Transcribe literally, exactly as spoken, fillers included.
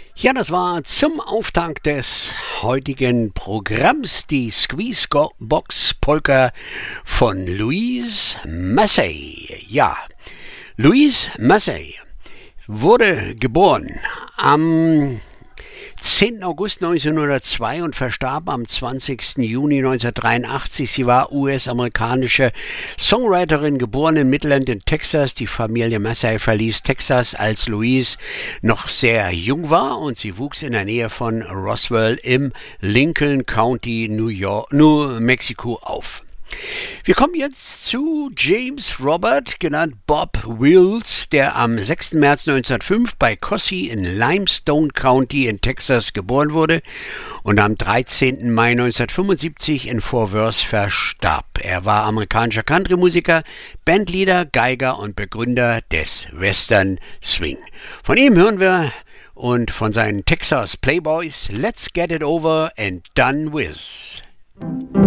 Ja, das war zum Auftakt des heutigen Programms die Squeeze Box Polka von Louise Massey. Ja, Louise Massey wurde geboren am zehnten August neunzehnhundertzwei und verstarb am zwanzigsten Juni neunzehnhundertdreiundachtzig. Sie war U S-amerikanische Songwriterin, geboren in Midland in Texas. Die Familie Massey verließ Texas, als Louise noch sehr jung war, und sie wuchs in der Nähe von Roswell im Lincoln County, New York, New Mexico auf. Wir kommen jetzt zu James Robert, genannt Bob Wills, der am sechsten März neunzehnhundertfünf bei Cossie in Limestone County in Texas geboren wurde und am dreizehnten Mai neunzehnhundertfünfundsiebzig in Fort Worth verstarb. Er war amerikanischer Country-Musiker, Bandleader, Geiger und Begründer des Western Swing. Von ihm hören wir und von seinen Texas Playboys Let's Get It Over and Done With.